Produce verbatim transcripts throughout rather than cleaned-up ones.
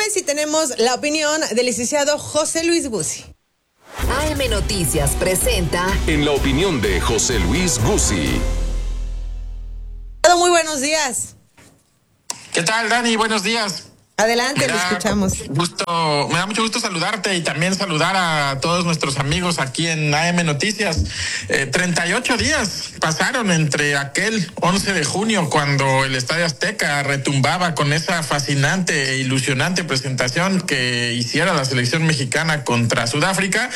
jueves y tenemos la opinión del licenciado José Luis Guzzi. A M Noticias presenta En la opinión de José Luis Guzzi. Muy buenos días. ¿Qué tal, Dani? Buenos días. Adelante, lo escuchamos. Gusto, me da mucho gusto saludarte y también saludar a todos nuestros amigos aquí en A M Noticias. Eh, treinta y ocho días pasaron entre aquel once de junio, cuando el Estadio Azteca retumbaba con esa fascinante e ilusionante presentación que hiciera la selección mexicana contra Sudáfrica,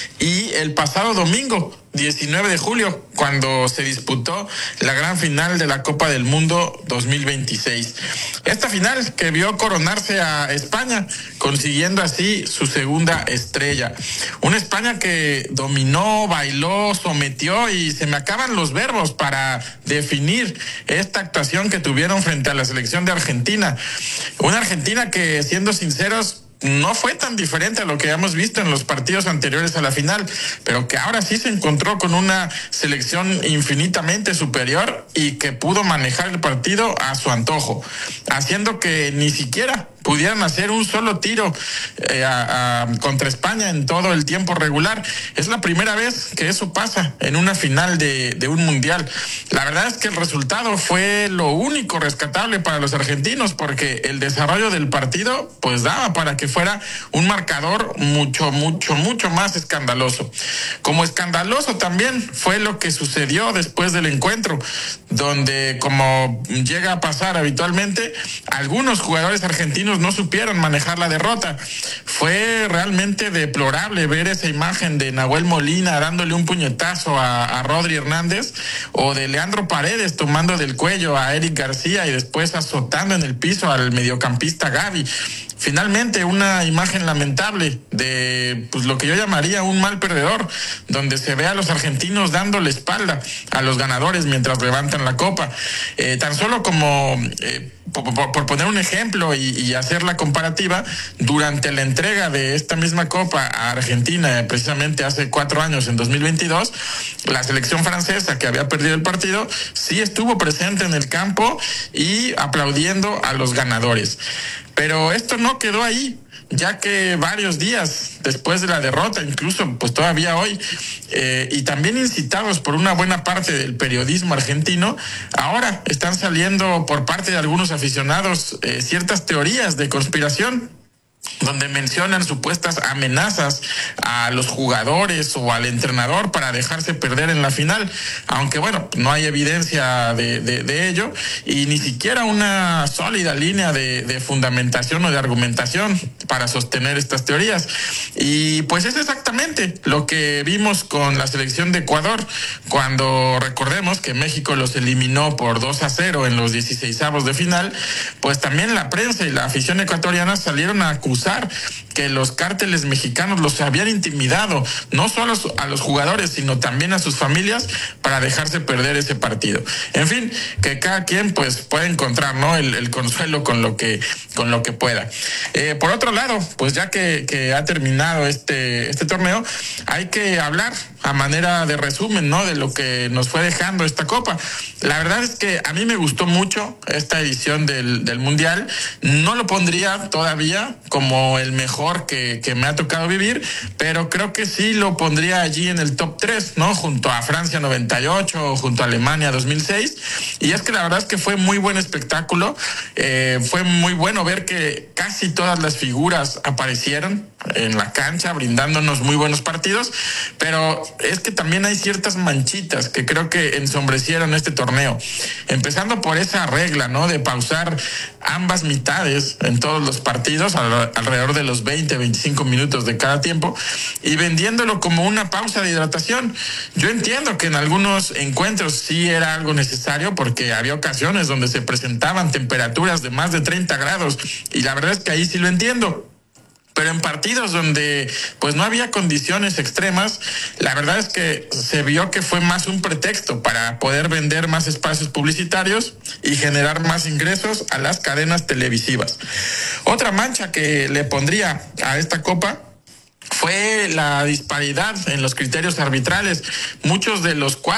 y el pasado domingo, diecinueve de julio, cuando se disputó la gran final de la Copa del Mundo dos mil veintiséis. Esta final que vio coronarse a España, consiguiendo así su segunda estrella. Una España que dominó, bailó, sometió, y se me acaban los verbos para definir esta actuación que tuvieron frente a la selección de Argentina. Una Argentina que, siendo sinceros, no fue tan diferente a lo que hemos visto en los partidos anteriores a la final, pero que ahora sí se encontró con una selección infinitamente superior y que pudo manejar el partido a su antojo, haciendo que ni siquiera pudieran hacer un solo tiro eh, a, a, contra España en todo el tiempo regular. Es la primera vez que eso pasa en una final de, de un mundial. La verdad es que el resultado fue lo único rescatable para los argentinos, porque el desarrollo del partido pues daba para que fuera un marcador mucho, mucho, mucho más escandaloso. Como escandaloso también fue lo que sucedió después del encuentro, donde, como llega a pasar habitualmente, algunos jugadores argentinos no supieron manejar la derrota. Fue realmente deplorable ver esa imagen de Nahuel Molina dándole un puñetazo a, a Rodri Hernández, o de Leandro Paredes tomando del cuello a Eric García y después azotando en el piso al mediocampista Gavi. Finalmente, una imagen lamentable de pues lo que yo llamaría un mal perdedor, donde se ve a los argentinos dando la espalda a los ganadores mientras levantan la copa. Eh, tan solo como eh, por, por, por poner un ejemplo y, y hacer la comparativa, durante la entrega de esta misma copa a Argentina, precisamente hace cuatro años, en dos mil veintidós, la selección francesa, que había perdido el partido, sí estuvo presente en el campo y aplaudiendo a los ganadores. Pero esto no quedó ahí, ya que varios días después de la derrota, incluso pues todavía hoy, eh, y también incitados por una buena parte del periodismo argentino, ahora están saliendo por parte de algunos aficionados eh, ciertas teorías de conspiración, donde mencionan supuestas amenazas a los jugadores o al entrenador para dejarse perder en la final, aunque bueno, no hay evidencia de, de, de ello, y ni siquiera una sólida línea de, de fundamentación o de argumentación para sostener estas teorías. Y pues es exactamente lo que vimos con la selección de Ecuador, cuando recordemos que México los eliminó por dos a cero en los dieciseisavos de final. Pues también la prensa y la afición ecuatoriana salieron a acusar que los cárteles mexicanos los habían intimidado, no solo a los jugadores, sino también a sus familias, para dejarse perder ese partido. En fin, que cada quien pues puede encontrar, ¿no?, el, el consuelo con lo que con lo que pueda. Eh, por otro lado, pues ya que, que ha terminado este este torneo, hay que hablar a manera de resumen, ¿no?, de lo que nos fue dejando esta copa. La verdad es que a mí me gustó mucho esta edición del, del Mundial. No lo pondría todavía como el mejor que, que me ha tocado vivir, pero creo que sí lo pondría allí en el top tres, ¿no?, junto a Francia noventa y ocho o junto a Alemania dos mil seis. Y es que la verdad es que fue muy buen espectáculo. Eh, fue muy bueno ver que casi todas las figuras aparecieron en la cancha, brindándonos muy buenos partidos, pero es que también hay ciertas manchitas que creo que ensombrecieron este torneo, empezando por esa regla, ¿no?, de pausar ambas mitades en todos los partidos, alrededor de los veinte, veinticinco minutos de cada tiempo, y vendiéndolo como una pausa de hidratación. Yo entiendo que en algunos encuentros sí era algo necesario, porque había ocasiones donde se presentaban temperaturas de más de treinta grados, y la verdad es que ahí sí lo entiendo. Pero en partidos donde pues no había condiciones extremas, la verdad es que se vio que fue más un pretexto para poder vender más espacios publicitarios y generar más ingresos a las cadenas televisivas. Otra mancha que le pondría a esta copa fue la disparidad en los criterios arbitrales, muchos de los cuales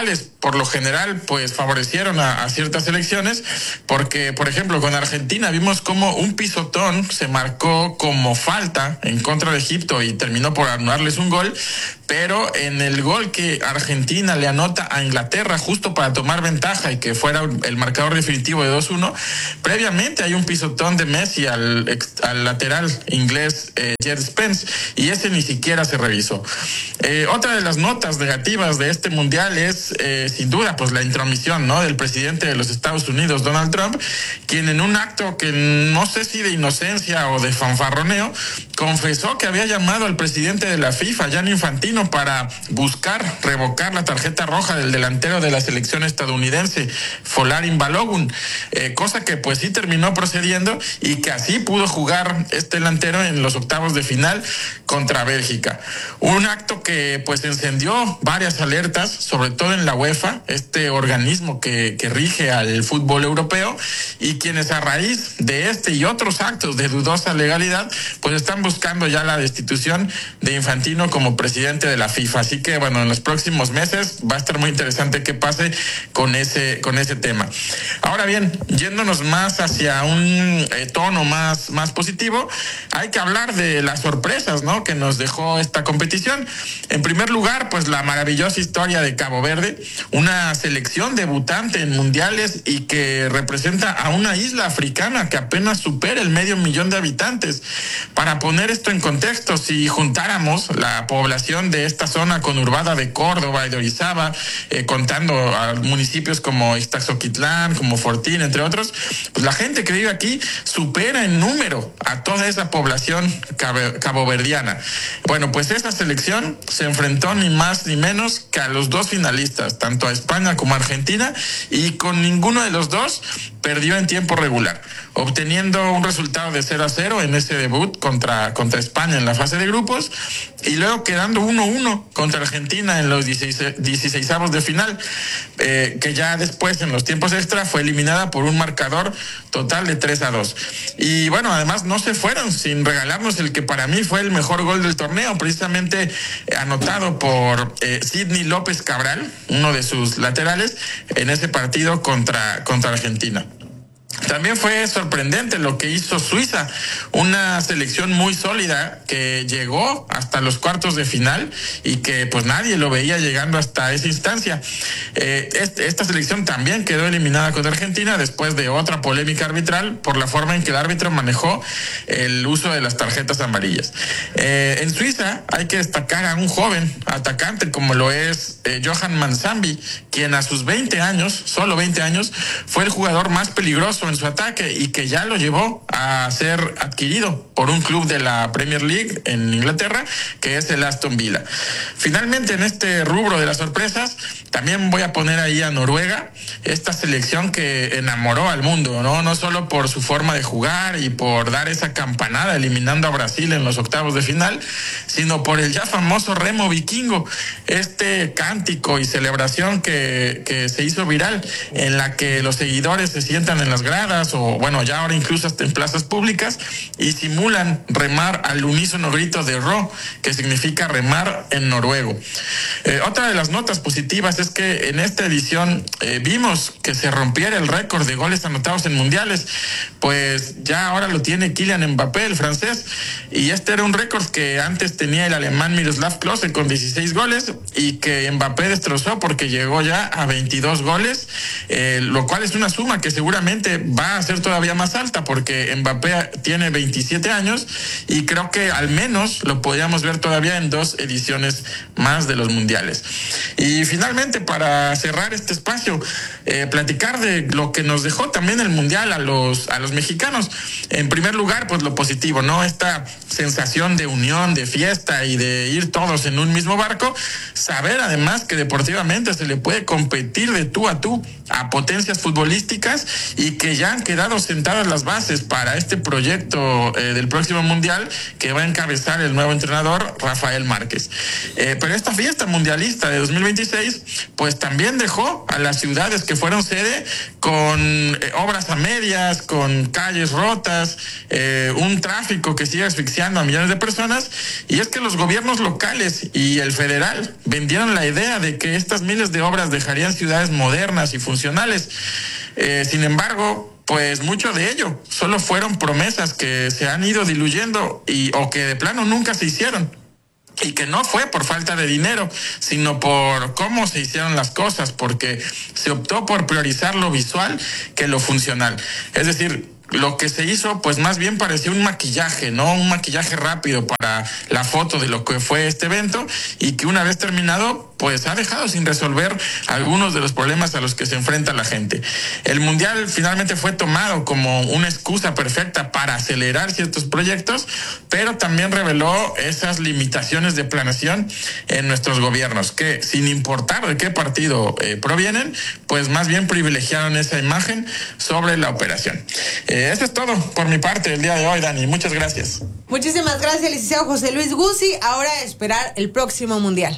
por lo general, pues favorecieron a, a ciertas selecciones, porque, por ejemplo, con Argentina vimos como un pisotón se marcó como falta en contra de Egipto y terminó por anularles un gol, pero en el gol que Argentina le anota a Inglaterra justo para tomar ventaja y que fuera el marcador definitivo de dos uno, previamente hay un pisotón de Messi al, al lateral inglés eh, Jed Spence, y ese ni siquiera se revisó. Eh, otra de las notas negativas de este mundial es eh, sin duda pues la intromisión, ¿no?, del presidente de los Estados Unidos, Donald Trump, quien en un acto que no sé si de inocencia o de fanfarroneo confesó que había llamado al presidente de la FIFA, Gianni Infantino, para buscar revocar la tarjeta roja del delantero de la selección estadounidense, Folarin Balogun, eh, cosa que pues sí terminó procediendo y que así pudo jugar este delantero en los octavos de final contra Bélgica. Un acto que pues encendió varias alertas, sobre todo en la UEFA, este organismo que, que rige al fútbol europeo, y quienes a raíz de este y otros actos de dudosa legalidad pues están buscando ya la destitución de Infantino como presidente de la FIFA. Así que bueno, en los próximos meses va a estar muy interesante qué pase con ese con ese tema. Ahora bien, yéndonos más hacia un eh, tono más, más positivo, hay que hablar de las sorpresas, ¿no?, que nos dejó esta competición. En primer lugar, pues la maravillosa historia de Cabo Verde, una selección debutante en mundiales y que representa a una isla africana que apenas supera el medio millón de habitantes. Para poner esto en contexto, si juntáramos la población de esta zona conurbada de Córdoba y de Orizaba, eh, contando a municipios como Ixtaxoquitlán, como Fortín, entre otros, pues la gente que vive aquí supera en número a toda esa población cabo- caboverdiana. Bueno, pues esta selección se enfrentó ni más ni menos que a los dos finalistas, tanto a España como a Argentina, y con ninguno de los dos perdió en tiempo regular, obteniendo un resultado de cero a cero en ese debut contra, contra España en la fase de grupos, y luego quedando uno a uno contra Argentina en los dieciseisavos de final, eh, que ya después en los tiempos extra fue eliminada por un marcador total de tres a dos. Y bueno, además no se fueron sin regalarnos el que para mí fue el mejor gol del torneo, precisamente anotado por eh, Sidney López Cabral, uno de sus laterales, en ese partido contra, contra Argentina. También fue sorprendente lo que hizo Suiza, una selección muy sólida que llegó hasta los cuartos de final y que pues nadie lo veía llegando hasta esa instancia. Eh, este, esta selección también quedó eliminada contra Argentina después de otra polémica arbitral por la forma en que el árbitro manejó el uso de las tarjetas amarillas. Eh, en Suiza hay que destacar a un joven atacante como lo es eh, Johan Mansambi, quien a sus veinte años, solo veinte años, fue el jugador más peligroso en su ataque y que ya lo llevó a ser adquirido por un club de la Premier League en Inglaterra, que es el Aston Villa. Finalmente, en este rubro de las sorpresas, también voy a poner ahí a Noruega, esta selección que enamoró al mundo, ¿no? No solo por su forma de jugar y por dar esa campanada eliminando a Brasil en los octavos de final, sino por el ya famoso remo vikingo, este cántico y celebración que, que se hizo viral, en la que los seguidores se sientan en las gradas o bueno, ya ahora incluso hasta en plazas públicas y simulan remar al unísono grito de Ro, que significa remar en noruego. Eh, otra de las notas positivas es que en esta edición eh, vimos que se rompiera el récord de goles anotados en mundiales, pues ya ahora lo tiene Kylian Mbappé, el francés, y este era un récord que antes tenía el alemán Miroslav Klose con dieciséis goles y que Mbappé destrozó porque llegó ya a veintidós goles, eh, lo cual es una suma que seguramente va a ser todavía más alta porque Mbappé tiene veintisiete años y creo que al menos lo podríamos ver todavía en dos ediciones más de los mundiales. Y finalmente, para cerrar este espacio, eh, platicar de lo que nos dejó también el mundial a los a los mexicanos. En primer lugar, pues lo positivo, ¿no? Esta sensación de unión, de fiesta y de ir todos en un mismo barco. Saber además que deportivamente se le puede competir de tú a tú a potencias futbolísticas y que que ya han quedado sentadas las bases para este proyecto eh, del próximo Mundial que va a encabezar el nuevo entrenador Rafael Márquez. Eh, pero esta fiesta mundialista de dos mil veintiséis pues también dejó a las ciudades que fueron sede con eh, obras a medias, con calles rotas, eh, un tráfico que sigue asfixiando a millones de personas, y es que los gobiernos locales y el federal vendieron la idea de que estas miles de obras dejarían ciudades modernas y funcionales. Eh, sin embargo, pues mucho de ello solo fueron promesas que se han ido diluyendo y o que de plano nunca se hicieron. Y que no fue por falta de dinero, sino por cómo se hicieron las cosas, porque se optó por priorizar lo visual que lo funcional. Es decir, lo que se hizo, pues más bien parecía un maquillaje, ¿no? Un maquillaje rápido para la foto de lo que fue este evento, y que una vez terminado, pues ha dejado sin resolver algunos de los problemas a los que se enfrenta la gente. El Mundial finalmente fue tomado como una excusa perfecta para acelerar ciertos proyectos, pero también reveló esas limitaciones de planeación en nuestros gobiernos, que sin importar de qué partido eh, provienen, pues más bien privilegiaron esa imagen sobre la operación. Eh, eso es todo por mi parte el día de hoy, Dani. Muchas gracias. Muchísimas gracias, licenciado José Luis Guzzi. Ahora esperar el próximo Mundial.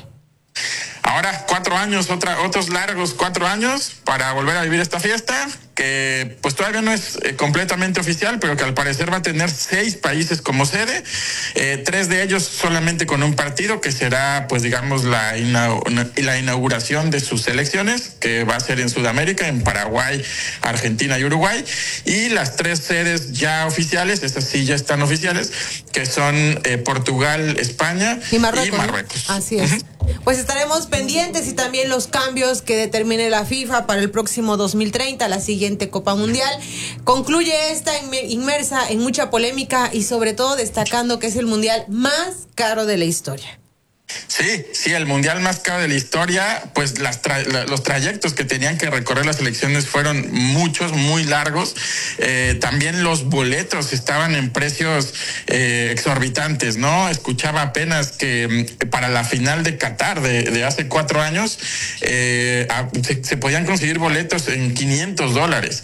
Ahora cuatro años, otra, otros largos cuatro años para volver a vivir esta fiesta, que pues todavía no es eh, completamente oficial, pero que al parecer va a tener seis países como sede, eh, tres de ellos solamente con un partido, que será pues digamos la, ina la inauguración de sus selecciones, que va a ser en Sudamérica, en Paraguay, Argentina y Uruguay, y las tres sedes ya oficiales, esas sí ya están oficiales, que son eh, Portugal, España y Marruecos. Y Marruecos. Así es. Uh-huh. Pues estaremos pendientes, y también los cambios que determine la FIFA para el próximo dos mil treinta, la siguiente Copa Mundial. Concluye esta inmersa en mucha polémica y sobre todo destacando que es el Mundial más caro de la historia. Sí, sí, el mundial más caro de la historia, pues las tra los trayectos que tenían que recorrer las selecciones fueron muchos, muy largos. Eh, también los boletos estaban en precios eh, exorbitantes, ¿no? Escuchaba apenas que eh, para la final de Qatar de, de hace cuatro años eh, a, se, se podían conseguir boletos en quinientos dólares.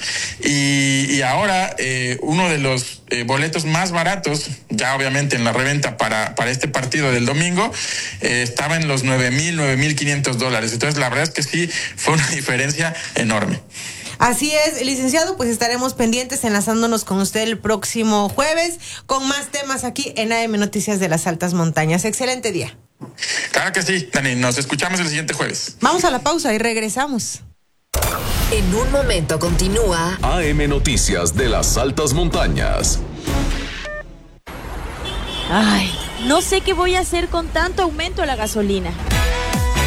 Y, y ahora eh, uno de los eh, boletos más baratos, ya obviamente en la reventa para, para este partido del domingo, eh, estaba en los nueve mil, nueve mil quinientos dólares. Entonces la verdad es que sí fue una diferencia enorme. Así es, licenciado, pues estaremos pendientes enlazándonos con usted el próximo jueves con más temas aquí en A M Noticias de las Altas Montañas. Excelente día. Claro que sí, Dani, nos escuchamos el siguiente jueves. Vamos a la pausa y regresamos. En un momento continúa A M Noticias de las Altas Montañas. Ay, no sé qué voy a hacer con tanto aumento a la gasolina.